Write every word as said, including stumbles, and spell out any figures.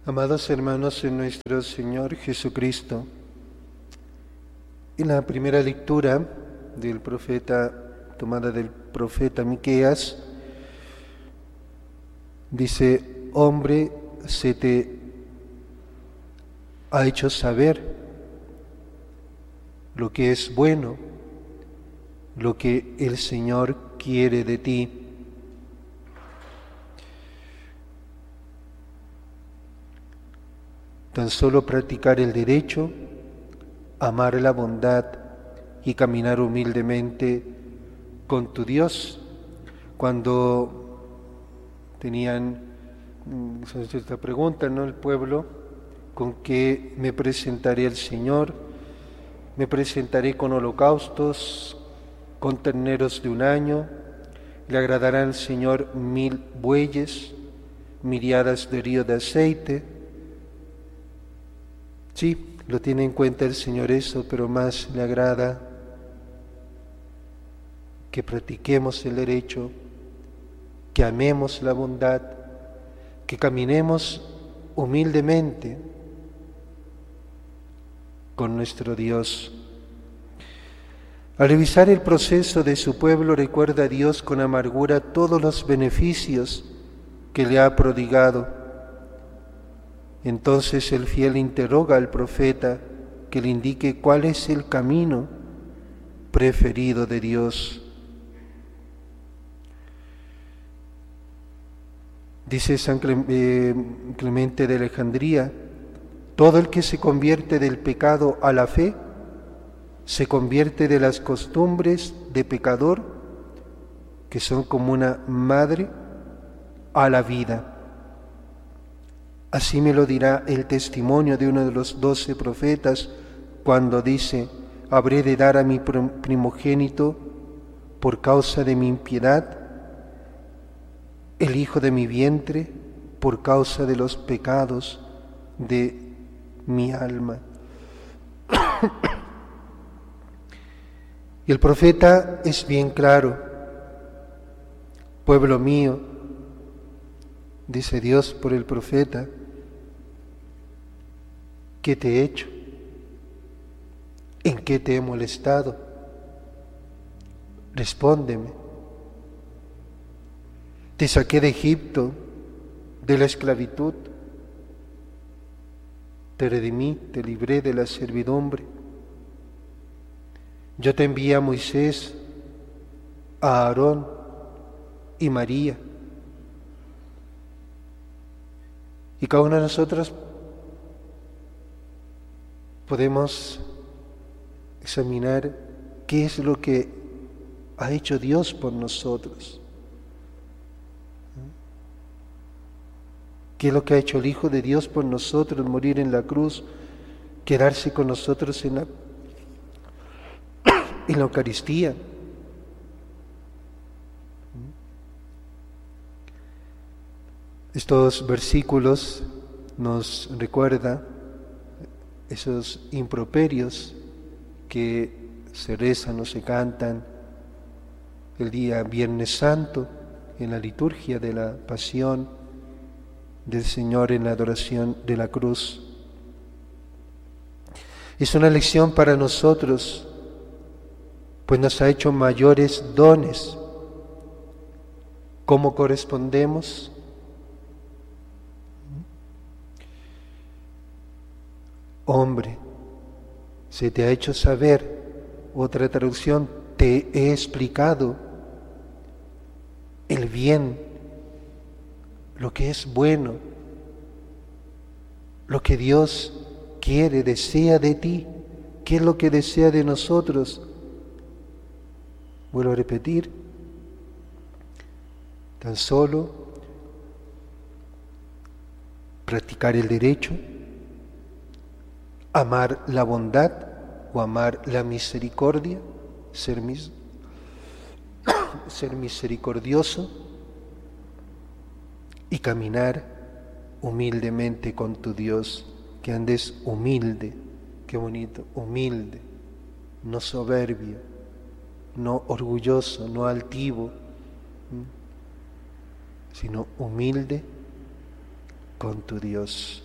Amados hermanos en nuestro Señor Jesucristo, en la primera lectura del profeta, tomada del profeta Miqueas, dice: hombre, se te ha hecho saber lo que es bueno, lo que el Señor quiere de ti. Tan solo practicar el derecho, amar la bondad y caminar humildemente con tu Dios. Cuando tenían esta pregunta, ¿no?, el pueblo, ¿con qué me presentaré al Señor? Me presentaré con holocaustos, con terneros de un año. Le agradará al Señor mil bueyes, miriadas de río de aceite. Sí, lo tiene en cuenta el Señor eso, pero más le agrada que practiquemos el derecho, que amemos la bondad, que caminemos humildemente con nuestro Dios. Al revisar el proceso de su pueblo, recuerda a Dios con amargura todos los beneficios que le ha prodigado. Entonces el fiel interroga al profeta que le indique cuál es el camino preferido de Dios. Dice San Clemente de Alejandría: todo el que se convierte del pecado a la fe, se convierte de las costumbres de pecador, que son como una madre, a la vida. Así me lo dirá el testimonio de uno de los doce profetas cuando dice: habré de dar a mi primogénito por causa de mi impiedad, el hijo de mi vientre por causa de los pecados de mi alma. Y el profeta es bien claro: pueblo mío, dice Dios por el profeta, ¿qué te he hecho? ¿En qué te he molestado? Respóndeme. Te saqué de Egipto, de la esclavitud. Te redimí, te libré de la servidumbre. Yo te envié a Moisés, a Aarón y María. Y cada uno de nosotros podemos examinar qué es lo que ha hecho Dios por nosotros. ¿Qué es lo que ha hecho el Hijo de Dios por nosotros? Morir en la cruz, quedarse con nosotros en la, en la Eucaristía. Estos versículos nos recuerdan esos improperios que se rezan o se cantan el día Viernes Santo en la liturgia de la Pasión del Señor, en la adoración de la cruz. Es una lección para nosotros, pues nos ha hecho mayores dones. ¿Cómo correspondemos? Hombre, se te ha hecho saber, otra traducción, te he explicado el bien, lo que es bueno, lo que Dios quiere, desea de ti. ¿Qué es lo que desea de nosotros? Vuelvo a repetir, tan solo practicar el derecho, amar la bondad o amar la misericordia, ser, mis, ser misericordioso y caminar humildemente con tu Dios, que andes humilde, qué bonito, humilde, no soberbio, no orgulloso, no altivo, sino humilde con tu Dios.